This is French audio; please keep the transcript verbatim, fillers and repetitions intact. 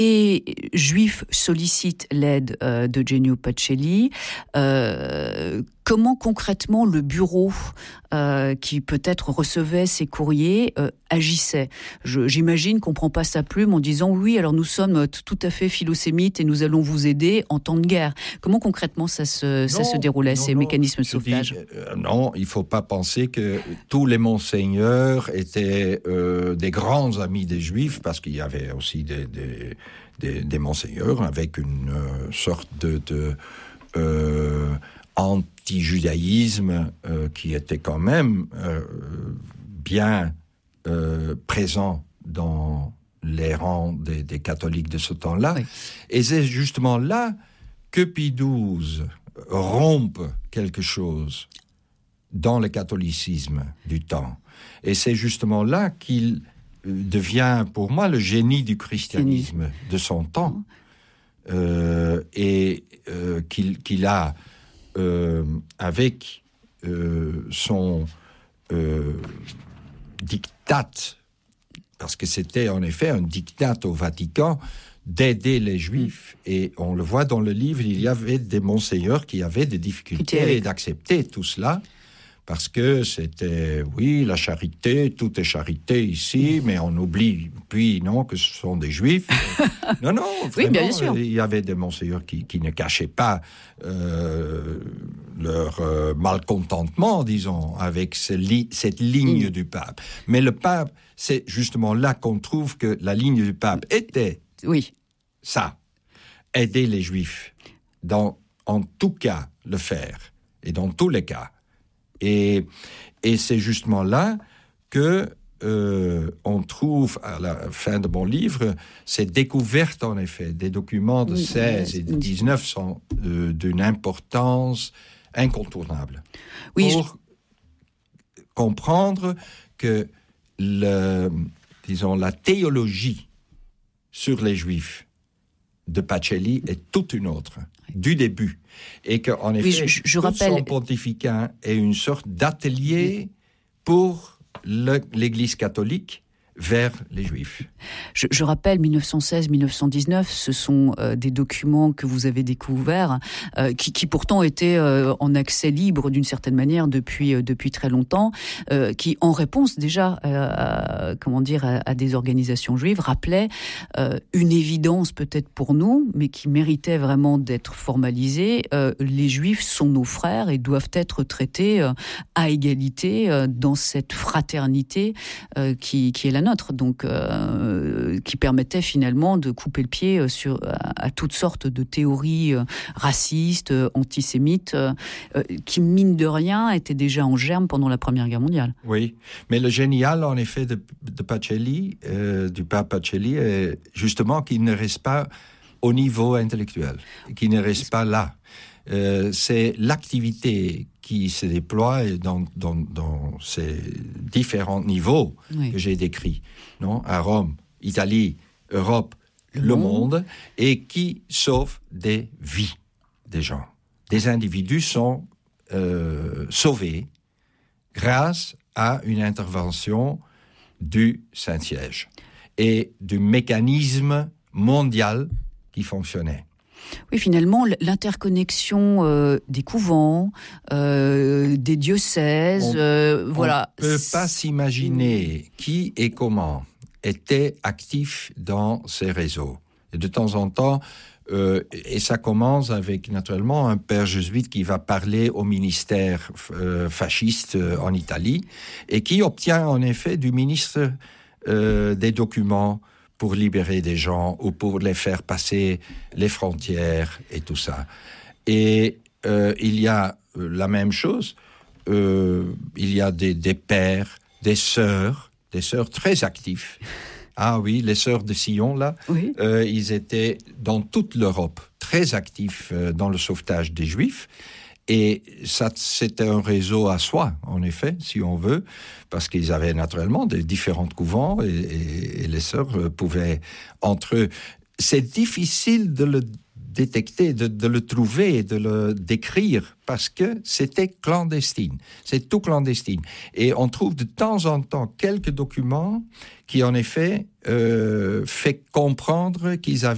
Les Juifs sollicitent l'aide euh, d'Eugenio Pacelli. Euh, comment concrètement le bureau, euh, qui peut-être recevait ces courriers, euh, agissait ? Je, J'imagine qu'on ne prend pas sa plume en disant « Oui, alors nous sommes t- tout à fait philosémites et nous allons vous aider en temps de guerre ». Comment concrètement ça se, non, ça se déroulait, non, ces non, mécanismes de sauvetage ? dis, euh, Non, il ne faut pas penser que tous les monseigneurs étaient euh, des grands amis des Juifs, parce qu'il y avait aussi des... des Des, des monseigneurs avec une euh, sorte de, de euh, anti-judaïsme euh, qui était quand même euh, bien euh, présent dans les rangs des, des catholiques de ce temps-là. Oui. Et c'est justement là que Pie douze rompe quelque chose dans le catholicisme du temps. Et c'est justement là qu'il devient pour moi le génie du christianisme de son temps, euh, et euh, qu'il, qu'il a euh, avec euh, son euh, diktat, parce que c'était en effet un diktat au Vatican d'aider les Juifs, et on le voit dans le livre, il y avait des monseigneurs qui avaient des difficultés d'accepter tout cela, parce que c'était, oui, la charité, tout est charité ici, mais on oublie, puis non, que ce sont des Juifs. Non, non, vraiment, oui, bien sûr. Il y avait des monseigneurs qui, qui ne cachaient pas euh, leur euh, malcontentement, disons, avec ce li- cette ligne mmh. du pape. Mais le pape, c'est justement là qu'on trouve que la ligne du pape était oui. ça, aider les Juifs, dans, en tout cas, le faire, et dans tous les cas. Et, et c'est justement là que euh, on trouve, à la fin de mon livre, ces découvertes, en effet, des documents de seize et de dix-neuf sont euh, d'une importance incontournable. Oui, pour je... comprendre que, le, disons, la théologie sur les Juifs de Pacelli est toute une autre, du début. Et qu'en effet, oui, je, je tout rappelle... son pontificat est une sorte d'atelier pour le, l'Église catholique vers les Juifs. Je, je rappelle, dix-neuf cent seize dix-neuf cent dix-neuf, ce sont euh, des documents que vous avez découverts, euh, qui, qui pourtant étaient euh, en accès libre d'une certaine manière depuis, euh, depuis très longtemps, euh, qui, en réponse déjà euh, à, comment dire, à, à des organisations juives, rappelaient euh, une évidence peut-être pour nous, mais qui méritait vraiment d'être formalisée. Euh, les Juifs sont nos frères et doivent être traités euh, à égalité euh, dans cette fraternité euh, qui, qui est la nôtre, donc euh, qui permettait finalement de couper le pied sur, à, à toutes sortes de théories euh, racistes, euh, antisémites, euh, euh, qui, mine de rien, étaient déjà en germe pendant la Première Guerre mondiale. Oui, mais le génial, en effet, de, de Pacelli, euh, du pape Pacelli, est justement qu'il ne reste pas au niveau intellectuel, qu'il ne reste pas là. Euh, c'est l'activité qui se déploie dans, dans, dans ces différents niveaux oui. que j'ai décrits, non ? À Rome, Italie, Europe, le, le monde. monde, et qui sauve des vies des gens. Des individus sont euh, sauvés grâce à une intervention du Saint-Siège et du mécanisme mondial qui fonctionnait. Oui, finalement, l'interconnexion euh, des couvents, euh, des diocèses, on, euh, voilà. On ne peut pas s'imaginer qui et comment était actif dans ces réseaux. Et de temps en temps, euh, et ça commence avec naturellement un père jésuite qui va parler au ministère euh, fasciste euh, en Italie et qui obtient en effet du ministre euh, des documents pour libérer des gens ou pour les faire passer les frontières et tout ça. Et euh, il y a euh, la même chose, euh, il y a des, des pères, des sœurs, des sœurs très actifs. Ah oui, les sœurs de Sion, là, oui. euh, ils étaient dans toute l'Europe très actifs euh, dans le sauvetage des Juifs. Et ça, c'était un réseau à soi, en effet, si on veut, parce qu'ils avaient naturellement des différents couvents et, et, et les sœurs pouvaient entre eux. C'est difficile de le détecter, de, de le trouver, de le décrire, parce que c'était clandestine. C'est tout clandestine. Et on trouve de temps en temps quelques documents qui, en effet, euh, fait comprendre qu'ils avaient